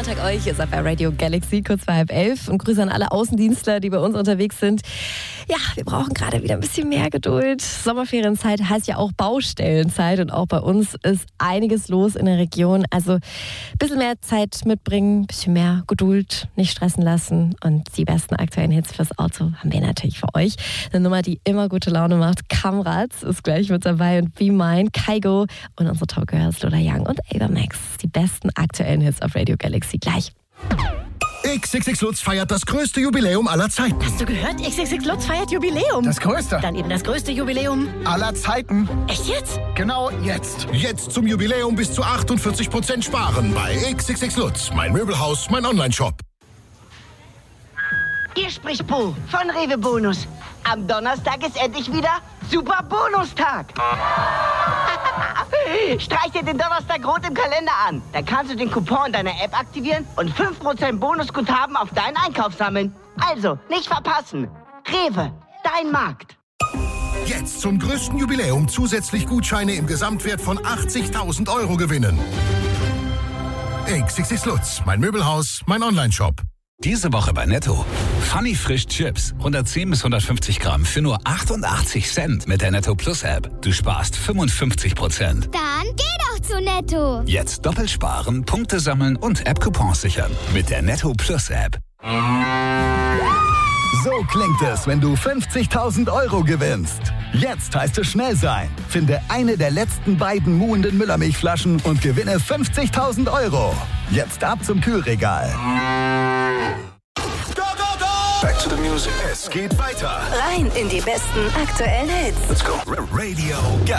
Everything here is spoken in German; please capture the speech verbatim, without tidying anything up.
Sommertag euch, ihr seid bei Radio Galaxy, kurz vor halb elf. Und Grüße an alle Außendienstler, die bei uns unterwegs sind. Ja, wir brauchen gerade wieder ein bisschen mehr Geduld. Sommerferienzeit heißt ja auch Baustellenzeit und auch bei uns ist einiges los in der Region. Also ein bisschen mehr Zeit mitbringen, ein bisschen mehr Geduld, nicht stressen lassen. Und die besten aktuellen Hits fürs Auto haben wir natürlich für euch. Eine Nummer, die immer gute Laune macht. Kamratz ist gleich mit dabei und Be Mine, Kygo und unsere Top Girls Lola Young und Ava Max. Die besten aktuellen Hits auf Radio Galaxy gleich. X X X Lutz feiert das größte Jubiläum aller Zeiten. Hast du gehört? X X X Lutz feiert Jubiläum. Das größte? Dann eben das größte Jubiläum aller Zeiten. Echt jetzt? Genau jetzt. Jetzt zum Jubiläum bis zu achtundvierzig Prozent sparen bei X X X Lutz. Mein Möbelhaus, mein Onlineshop. Hier spricht Bo von Rewe Bonus. Am Donnerstag ist endlich wieder Super Bonustag. Streich dir den Donnerstag rot im Kalender an. Dann kannst du den Coupon in deiner App aktivieren und fünf Prozent Bonusguthaben auf deinen Einkauf sammeln. Also, nicht verpassen. Rewe, dein Markt. Jetzt zum größten Jubiläum zusätzlich Gutscheine im Gesamtwert von achtzigtausend Euro gewinnen. X X X Lutz, mein Möbelhaus, mein Onlineshop. Diese Woche bei Netto. Funny Frisch Chips. hundertzehn bis hundertfünfzig Gramm für nur achtundachtzig Cent mit der Netto Plus App. Du sparst fünfundfünfzig Prozent. Dann geh doch zu Netto. Jetzt doppelt sparen, Punkte sammeln und App-Coupons sichern. Mit der Netto Plus App. So klingt es, wenn du fünfzigtausend Euro gewinnst. Jetzt heißt es schnell sein. Finde eine der letzten beiden muhenden Müllermilchflaschen und gewinne fünfzigtausend Euro. Jetzt ab zum Kühlregal. Go, go, go! Back to the music. Es geht weiter. Rein in die besten aktuellen Hits. Let's go. Radio